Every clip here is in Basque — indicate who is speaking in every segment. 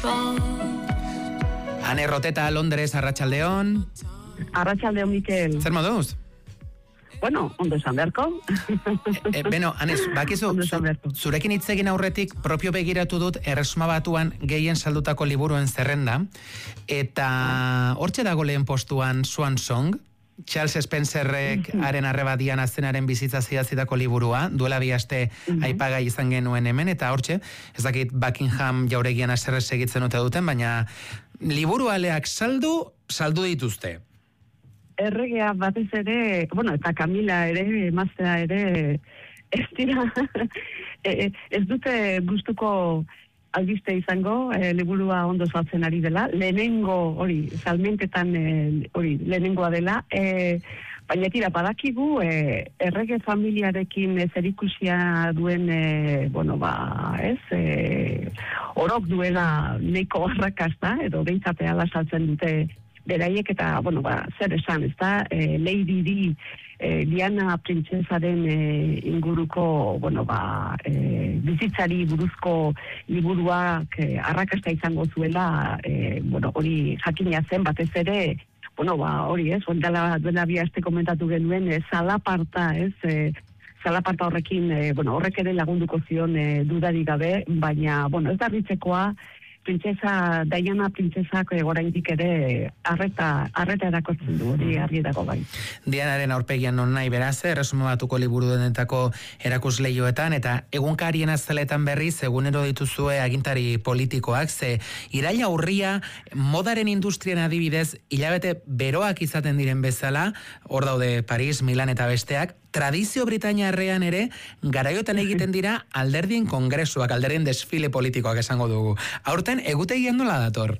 Speaker 1: Ane Roteta, Londres, Arratsaldeon.
Speaker 2: Arratsaldeon, Mikel.
Speaker 1: Zer moduz?
Speaker 2: Bueno, ondo esan beharko.
Speaker 1: Beno, Anes, bakizu, zurekin hitz egin aurretik propio begiratu dut Erresuma Batuan gehien saldutako liburuen zerrenda, eta hortxe dago lehen postuan Swan Song, Charles Spencerrek haren arrebadian azenaren bizitza zidazitako liburua, duela 2 aste aipagai izan genuen hemen, eta hortxe, ez dakit Buckingham jauregian aserrez segitzen duten, baina liburualeak saldu dituzte.
Speaker 2: Erregea batez ere, bueno, eta Kamila ere, emaztea ere, ez dira, ez dute gustuko albiste izango, liburua ondo saltzen ari dela, lehenengo, salmentetan, lehenengoa dela, baina tira, badakigu, errege familiarekin zerikusia duen, orok duela neko arrakasta, edo behintzate ala saltzen dute beraiek, eta, zer esan, ez da, Lady Di, Diana printzesaren inguruko, bizitzari buruzko liburuak arrakasta izango zuela, hori jakina zen batez ere, hori ez, duela 2 aste komentatu genuen, zalaparta, ez, zalaparta horrekin, horrek ere lagunduko zion dudarik gabe, baina, ez da ritzekoa, Princesa Diana printzesak oraindik ere arreta erakotzen du, hori argi dago bai.
Speaker 1: Dianaren aurpegian non nahi beraz, Erresuma Batuko liburu denetako erakusleioetan, eta egunkarien azaletan berriz, egunero dituzue agintari politikoak, ze iraila urria, modaren industrian adibidez, hilabete beroak izaten diren bezala, hor daude Paris, Milan eta besteak, tradizio britainiarrean ere, garaiotan egiten dira alderdien kongresuak, alderdien desfile politikoak esango dugu. Aurten, egutegian nola dator?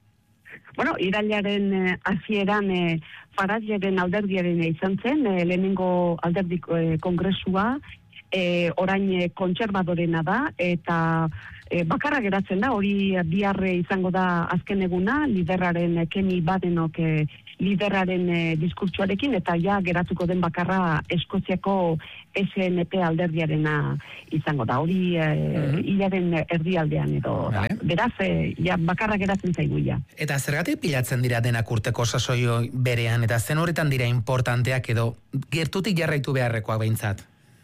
Speaker 2: Irailaren hasieran Farageren alderdiaren izan zen, lehenengo alderdi kongresua, orain kontserbadorena da, eta bakarra geratzen da, hori biharre izango da azken eguna, liderraren Kenny Badenok liderraren diskurtsuarekin, eta ja geratuko den bakarra Eskoziako SNP alderdiarena izango da, hori hilaren erdialdean edo. Beraz, bakarra geratzen zaigu ja.
Speaker 1: Eta zergatik pilatzen dira denak urteko sasoio berean, eta zen horretan dira importanteak edo gertutik jarraitu beharrekoak behintzat?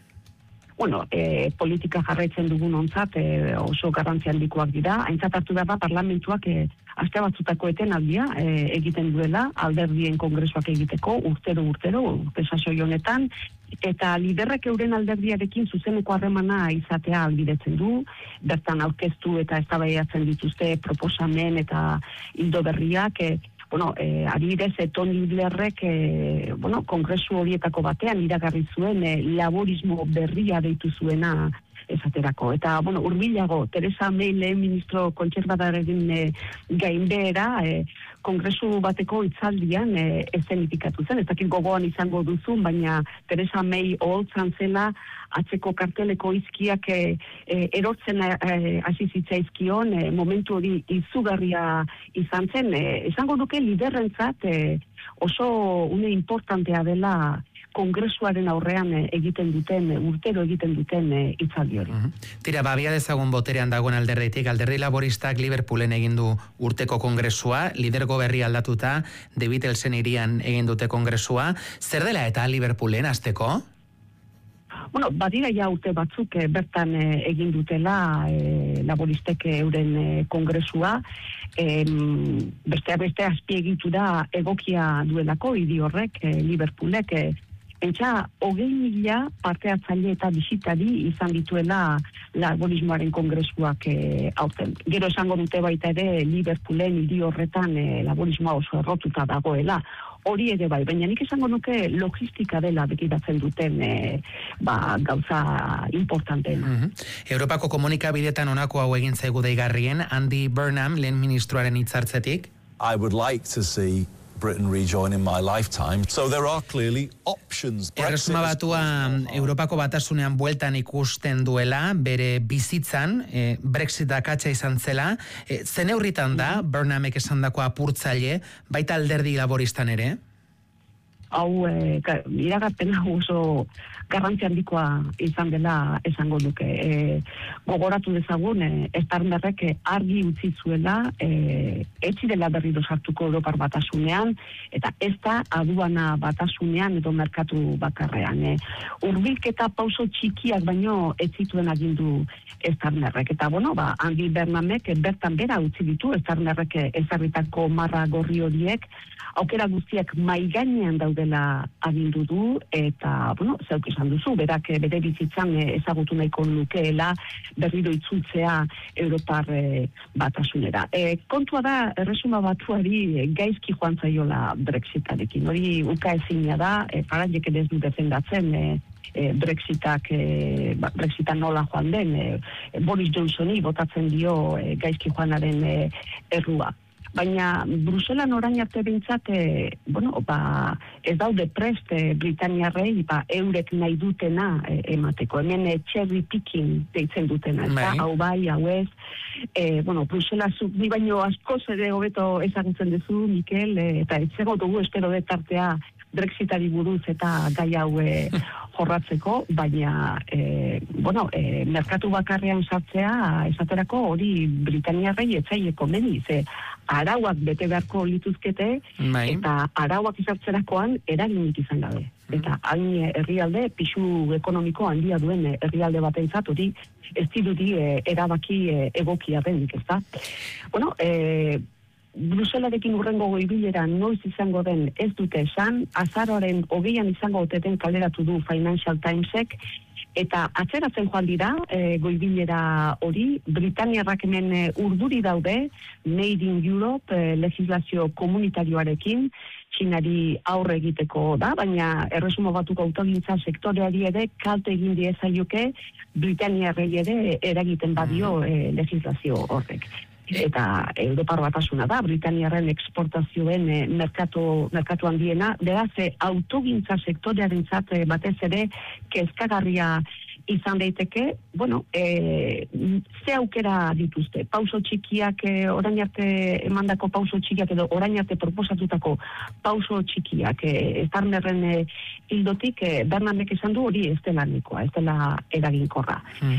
Speaker 2: Politika jarraitzen dugun ontzat oso garrantzi handikoak dira. Aintzat hartu da parlamentuak aste batzutako etenaldia egiten duela, alderdien kongresuak egiteko, urtero, urte sasoi honetan, eta liderrek euren alderdiarekin zuzeneko harremana izatea ahalbidetzen du, bertan aurkeztu eta eztabaidatzen dituzte proposamen eta ildo berriak, adibidez, Tony Blairrek kongresu horietako batean iragarri zuen laborismo berria deitu zuena esaterako. Eta, hurbilago, Theresa May lehen ministro kontserbadoraren gainbehera kongresu bateko hitzaldian eszenifikatu zen. Ez dakit gogoan izango duzun, baina Theresa May oholtzan zela atzeko karteleko izkiak erortzen hasi zitzaizkion, momentu hori izugarria izan zen. Esango duke liderrentzat oso une importantea dela kongresuaren aurrean urtero egiten duten hitzaldi hori.
Speaker 1: Tira, babia dezagun boterean dagoen alderditik, alderdi laboristak Liverpoolen egin du urteko kongresua, lidergo berri aldatuta, The Beatlesen hirian egin dute kongresua. Zer dela eta Liverpoolen hasteko?
Speaker 2: Badira ja urte batzuk bertan egin dutela laboristek euren kongresua, besteak beste azpiegitura egokia duelako hiri horrek, Liverpoolek, entza 20.000 parte hartzaile eta bisitari izan dituela laborismoaren kongresuak aurten. Gero esango dute baita ere Liverpoolen hiri horretan laborismoa oso errotuta dagoela. Hori ere bai, baina nik esango nuke logistika dela begiratzen duten gauza importanteen.
Speaker 1: Europako komunikabidetan honako hau egin zaigu deigarrien, Andy Burnham, lehen ministroaren hitzartzetik.
Speaker 3: I would like to see Britain rejoin in my lifetime. So there are clearly options.
Speaker 1: Erresuma Batua Europako Batasunean bueltan ikusten duela, bere bizitzan, Brexit akatsa izan zela. Zen neurritan da, Burnhamek esandako apurtzaile, baita alderdi laboristan ere?
Speaker 2: hau iragarpena oso garrantzi handikoa izan dela esango duke. Gogoratu dezagun, Starmerrek argi utzi zuela, ez zirela berriro sartuko Europar Batasunean, eta ez da aduana batasunean edo merkatu bakarrean. Hurbilketa pauso txikiak baino ez zituen agindu Starmerrek. Eta, Andy Burnhamek bertan bera utzi ditu, Starmerrek ezarritako marra gorri horiek, aukera guztiak mai gainean daudela agindu du, eta, zeuk esan duzu, berak bere bizitzan ezagutu nahiko lukeela berriro itzultzea Europar Batasunera. Kontua da, Erresuma Batuari gaizki joan zaiola Brexitarekin. Hori uka ezina da, Faragek ez du defendatzen Brexita nola joan den, Boris Johnsoni botatzen dio gaizki joanaren errua. Baina Bruselan orain arte behintzat, ez daude prest Britaniarrei eurek nahi dutena emateko. Hemen cherry picking deitzen dutena. Hau bai, hau ez. Brusela ni baino askoz ere hobeto ezagutzen duzu, Mikel, eta etzego dugu espero detartea Brexitari buruz eta gai hau jorratzeko, baina merkatu bakarrean sartzea esaterako hori Britaniarrei etzaileko meni, ze arauak bete beharko lituzkete, eta arauak izartzerakoan eraginik izan gabe. Eta hain herrialde, pixu ekonomiko handia duen herrialde batentzat, hori ez dirudi erabaki egokia denik, ez da? Bruselarekin urrengo goibilera noiz izango den ez dute esan, azaroaren 20an izango oteten kaleratu du Financial Timesek, eta atzeratzen joan dira goibilera hori, Britaniarrak hemen urduri daude, Made in Europe legislazio komunitarioarekin, Txinari aurre egiteko da, baina Erresuma Batuko autogintza sektoreari ere kalte egin diezaioke Britaniarrei ere eragiten badio legislazio horrek. Eta Europar Batasuna da, Britaniarren eksportazioen merkatu handiena, beraz, autogintza sektorearentzat batez ere kezkagarria izan daiteke, ze aukera dituzte, pauso txikiak, orain arte emandako pauso txikiak edo orain arte proposatutako pauso txikiak, Starmerren hildotik, Burnhamek esan du hori ez dela nikoa, ez dela eraginkorra.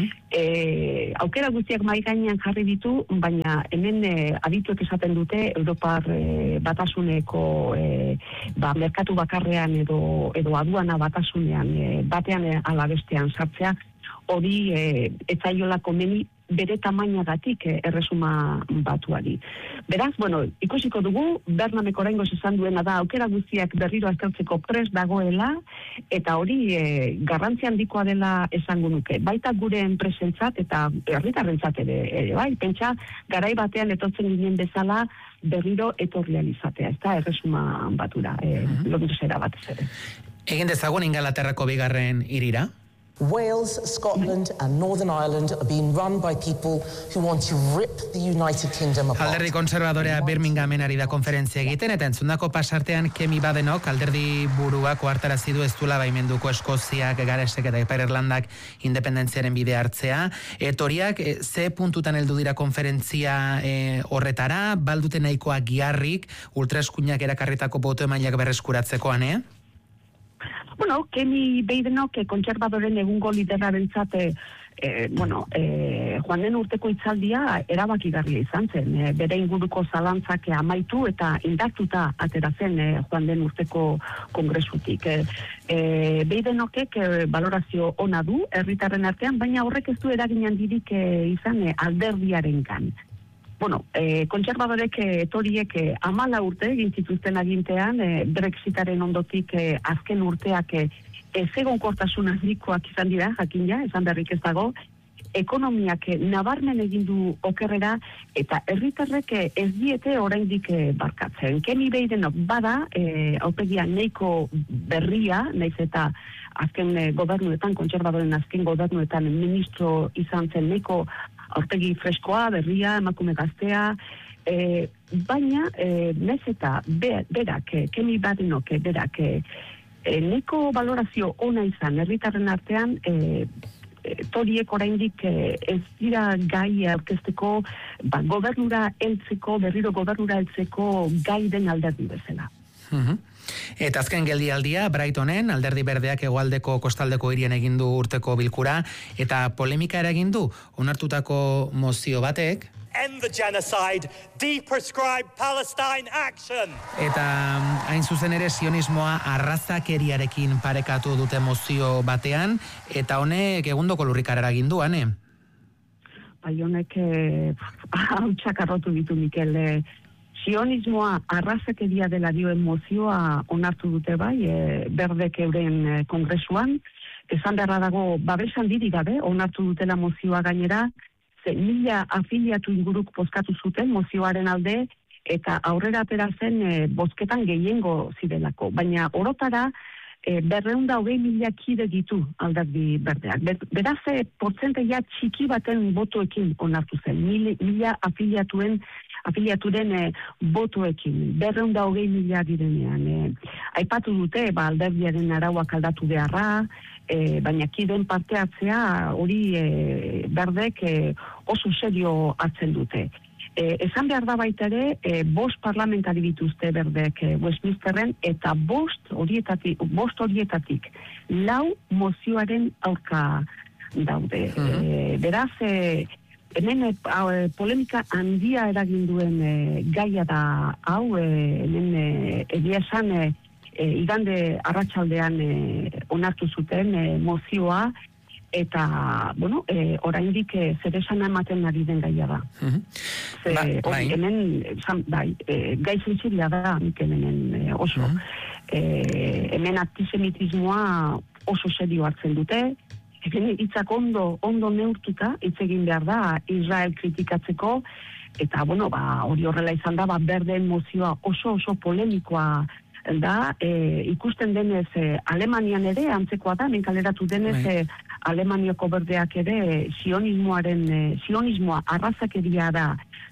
Speaker 2: Aukera guztiak mai gainean jarri ditu, baina hemen adituek esaten dute Europar Batasuneko merkatu bakarrean edo aduana batasunean batean ala bestean sartzea, hori etzaiola komeni bere tamainagatik Erresuma Batuari. Beraz, ikusiko dugu, Burnhamek oraingoz esan duena da, aukera guztiak berriro aztertzeko prest dagoela, eta hori garrantzi handikoa dela esango nuke. Baita gure enpresentzat eta herritarrentzat ere, bai, pentsa, garai batean etortzen ginen bezala berriro etorrian izatea, ez da, Erresuma Batura, lontuzera batez ere.
Speaker 1: Egin dezagun Ingalaterrako bigarren hirira?
Speaker 4: Wales, Scotland and Northern Ireland are being run by people who want to rip the United Kingdom apart.
Speaker 1: Alderdi konservadorea Birminghamen ari da konferentzia egiten, eta entzundako pasartean Kemi Badenok alderdi buruak ohartarazi du ez duela baimenduko Eskoziak, Galesek eta Ipar Irlandak independentziaren bide hartzea. Etoriak ze puntutan heldu dira konferentzia horretara, baldute nahikoa giharrik ultraeskuinak erakarritako boto emaileak berreskuratzekoan,
Speaker 2: Kemi Badenok kontserbadoren egungo liderarentzat joan den urteko hitzaldia erabakigarria izan zen. Bere inguruko zalantzak amaitu eta indartuta atera zen joan den urteko kongresutik. Badenokek valorazio ona du herritarren artean, baina horrek ez du eragin handirik izan alderdiarengan. Kontserbadorek etoriek 14 urte egin zituzten agintean, Brexitaren ondotik azken urteak ezegonkortasun handikoak izan dira, jakina, esan berrik ez dago, ekonomiak nabarmen egin du okerrera, eta herritarrek ez diete oraindik barkatzen. Kemi Badenok bada, aurpegia nahiko berria, naiz eta azken gobernuetan, kontserbadoren azken gobernuetan ministro izan zen nahiko aurpegi freskoa, berria, emakume gaztea, baina naiz eta berak, Kemi Badenok berak, nahiko valorazio ona izan herritarren artean, toriek oraindik ez dira gai aurkezteko, berriro gobernura heltzeko gai den alderdi bezala.
Speaker 1: Eta azken geldialdia, Brightonen, Alderdi Berdeak hegoaldeko kostaldeko hirian egin du urteko bilkura, eta polemika eragin du onartutako mozio batek.
Speaker 5: End the genocide, deprescribe Palestine action.
Speaker 1: Eta hain zuzen ere sionismoa arrazakeriarekin parekatu dute mozio batean, eta honek egundoko lurrikara eragin du, Ane?
Speaker 2: Bai, honek hautsak arrotu ditu, Mikel. Sionismoa arrazakeria dela dioen mozioa onartu dute bai, Berdek euren kongresuan. Esan beharra dago, babesan diri gabe, onartu dutela mozioa gainera, 1000 afiliatu inguruk bozkatu zuten mozioaren alde, eta aurrera atera zen bozketan gehiengo zirelako. Baina orotara 220.000 kide ditu Alderdi Berdeak. Beraz, portzenteia txiki baten botoekin onartu zen. 1000 afiliaturen botoekin, 220.000 direnean. Aipatu dute, alderdiaren arauak aldatu beharra, baina kideen parte hartzea hori Berdek oso serio hartzen dute. Esan behar da baita ere, 5 parlamentari dituzte Berdek Westminsterren, eta 5 horietatik 4 mozioaren aurka daude. Beraz, hemen polemika handia eragin duen gaia da hau, hemen egia esan igande arratsaldean onartu zuten mozioa, eta, bueno, oraindik zer esana ematen ari den gaia da. Hemen, gai sentsibila da, hemen oso. Hemen antisemitismoa oso serio hartzen dute, hemen hitzak ondo neurtuta, hitz egin behar da, Israel kritikatzeko, eta, bueno, hori horrela izan da, Berdeen mozioa oso polemikoa da, ikusten denez Alemanian ere, antzekoa da, kaleratu denez Alemaniako Berdeak ere sionismoa arrazakeria da,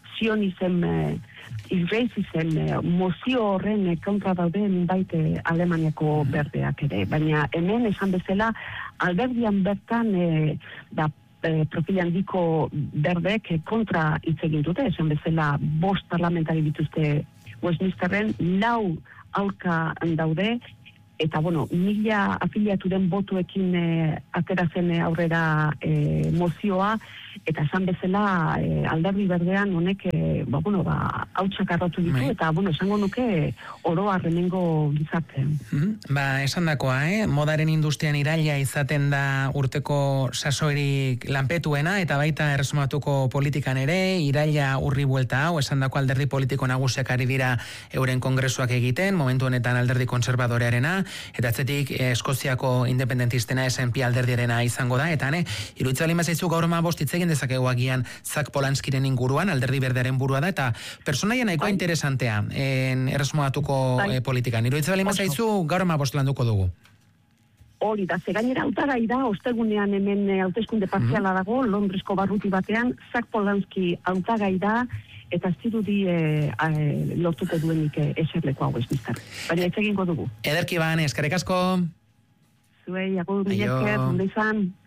Speaker 2: Israelisen mozio horren kontra daude baite Alemaniako Berdeak ere, baina hemen esan bezala alderdian bertan profil handiko Berdek kontra hitz egin dute, esan bezala 5 parlamentari dituzte Westminsterren, 4 aurka daude, eta, bueno, 1000 afiliaturen botuekin atera zen aurrera mozioa, eta esan bezala Alderdi Berdean honek, hautsak arrotu ditu, eta, esango nuke oro arrenengo gizartean.
Speaker 1: Esan dakoa, modaren industrian iraila izaten da urteko sasoirik lanpetuena, eta baita erresumatuko politikan ere, iraila urri buelta hau, esan dako alderdi politiko nagusiak ari dira euren kongresuak egiten, momentu honetan alderdi konservadorearena, eta atzetik Eskoziako independentistena SNP alderdiarena izango da, eta iruditzen baldin bazaizu gaur 15 hitz egin dezakegu agian Zak Polanskiren inguruan, alderdi berdearen burua da, eta personaia nahikoa interesantea erresumatuko politikan. Iruditzen baldin bazaizu gaur 15 landuko dugu.
Speaker 2: Hori da, gainera hautagai da, ostegunean hemen hauteskunde partziala dago, Londresko barruti batean, Zak Polanski hautagai da, eta zirudi lortuko duenik eserleko hau Westminster. Baina ez egingo dugu.
Speaker 1: Ederki eskerrik asko.
Speaker 2: Zuei, agur, mila esker, ondo izan.